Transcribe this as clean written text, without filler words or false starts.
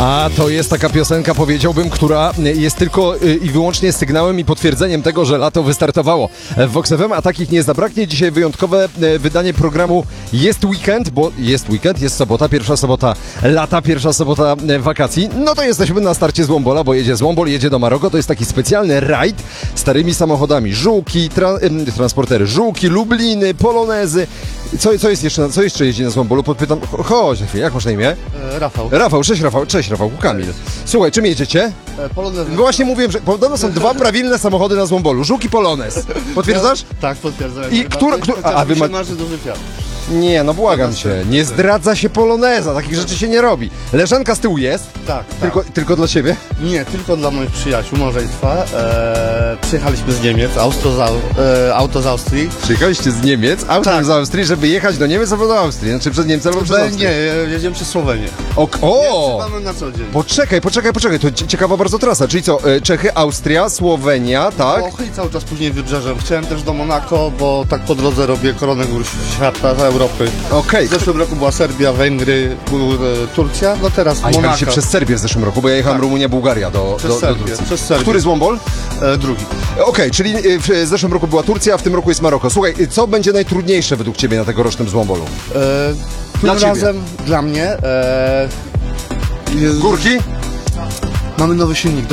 A to jest taka piosenka, powiedziałbym, która jest tylko i wyłącznie sygnałem i potwierdzeniem tego, że lato wystartowało w Vox FM, a takich nie zabraknie. Dzisiaj wyjątkowe wydanie programu Jest Weekend, bo jest weekend, jest sobota, pierwsza sobota lata, pierwsza sobota wakacji. No to jesteśmy na starcie z Łombola, bo jedzie z Łombol, jedzie do Maroko. To jest taki specjalny rajd starymi samochodami. Żółki, transportery, Żółki, Lubliny, Polonezy. Co jeszcze jeździ na Złombolu? Podpytam, chodź na chwilę, jak masz na imię? Rafał. Cześć Rafał, Kamil. Słuchaj, czym jedziecie? Polonez. Właśnie mówiłem, że podobno są dwa prawilne samochody na Złombolu. Żółk i Polonez. Potwierdzasz? Tak, potwierdzam. I a wy macie duży Fiat. Nie, no błagam cię, nie zdradza się Poloneza, takich rzeczy się nie robi. Leżanka z tyłu jest? Tak. Tylko dla ciebie? Nie, tylko dla moich przyjaciół, małżeństwa. Przyjechaliśmy z Niemiec, auto z Austrii. Przyjechaliście z Niemiec, autem Tak. z Austrii, żeby jechać do Niemiec albo do Austrii. Znaczy przez Niemcy albo przez Austrię. Nie, jedziemy przez Słowenię. O! Mamy na co dzień. Poczekaj, to ciekawa bardzo trasa. Czyli co, Czechy, Austria, Słowenia, tak? Włochy i cały czas później wybrzeżem. Chciałem też do Monako, bo tak po drodze robię koronę gór świata, Europy. Okej. W zeszłym roku była Serbia, Węgry, Turcja, no teraz A jechaliście Monako. przez Serbię w zeszłym roku, bo ja jechałem Tak. Rumunia, Bułgaria do Serbię, Turcji. przez Serbię. Który Złombol? Drugi. Okej, czyli w zeszłym roku była Turcja, a w tym roku jest Maroko. Słuchaj, co będzie najtrudniejsze według ciebie na tegorocznym Złombolu? Tym ciebie. razem dla mnie Górki? mamy nowy silnik.